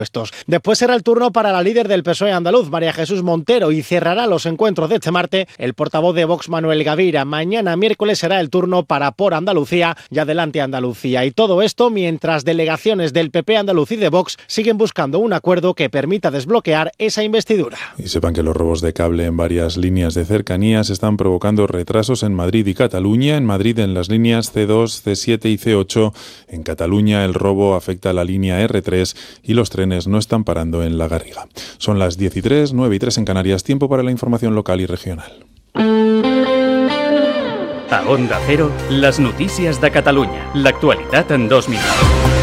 Después será el turno para la líder del PSOE andaluz, María Jesús Montero, y cerrará los encuentros de este martes el portavoz de Vox, Manuel Gavira. Mañana miércoles será el turno para Por Andalucía y Adelante Andalucía. Y todo esto mientras delegaciones del PP andaluz y de Vox siguen buscando un acuerdo que permita desbloquear esa investidura. Y sepan que los robos de cable en varias líneas de cercanías están provocando retrasos en Madrid y Cataluña. En Madrid en las líneas C2, C7 y C8. En Cataluña el robo afecta a la línea R3 y los trenes no están parando en La Garriga. Son las 10:03, 9:03 en Canarias. Tiempo para la información local y regional. A Onda Cero, les notícies de Catalunya. L'actualitat en 2 minuts.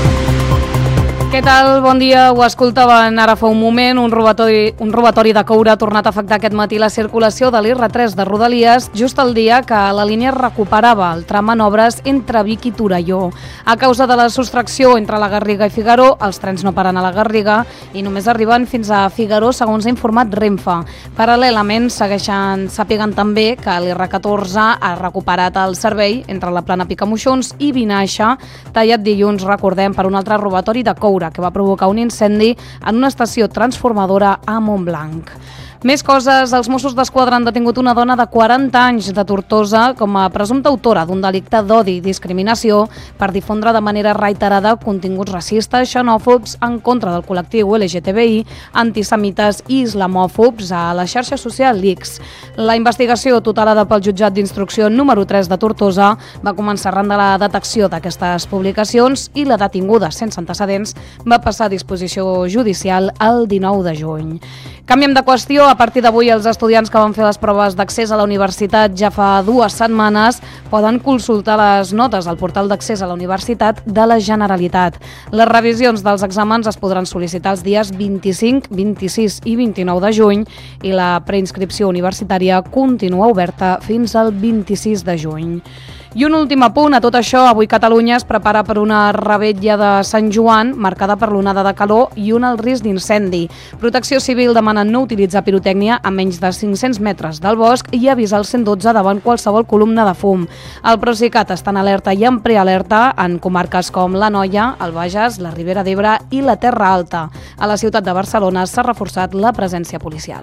Què tal? Bon dia. Ho escoltaven ara fa un moment. Un robatori de coure ha tornat a afectar aquest matí la circulació de l'R3 de Rodalies just el dia que la línia recuperava el tram en obres entre Vic i Torelló. A causa de la sostracció entre la Garriga i Figaró, els trens no paren a la Garriga i només arriben fins a Figaró, segons ha informat Renfe. Paral·lelament, sàpiguen també que l'R14 ha recuperat el servei entre la Plana Picamoixons i Vinaixa, tallat dilluns, recordem, per un altre robatori de coure que va provocar un incendi en una estació transformadora a Montblanc. Més coses. Els Mossos d'Esquadra han detingut una dona de 40 anys de Tortosa com a presumpta autora d'un delicte d'odi i discriminació per difondre de manera reiterada continguts racistes, xenòfobs en contra del col·lectiu LGTBI, antisemites i islamòfobs a la xarxa social X. La investigació, tutelada pel jutjat d'instrucció número 3 de Tortosa, va començar arran de la detecció d'aquestes publicacions i la detinguda, sense antecedents, va passar a disposició judicial el 19 de juny. Canviem de qüestió. A partir d'avui, els estudiants que van fer les proves d'accés a la universitat ja fa 2 setmanes poden consultar les notes al portal d'accés a la universitat de la Generalitat. Les revisions dels exàmens es podran sol·licitar els dies 25, 26 i 29 de juny i la preinscripció universitària continua oberta fins al 26 de juny. I un últim apunt a tot això. Avui Catalunya es prepara per una revetlla de Sant Joan marcada per l'onada de calor i un alt risc d'incendi. Protecció Civil demana no utilitzar pirotècnia a menys de 500 metres del bosc i avisar el 112 davant qualsevol columna de fum. El Procicat està en alerta i en prealerta en comarques com l'Anoia, el Bages, la Ribera d'Ebre i la Terra Alta. A la ciutat de Barcelona s'ha reforçat la presència policial.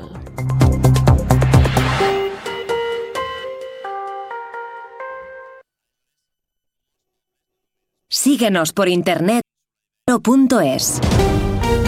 Síguenos por internet .es.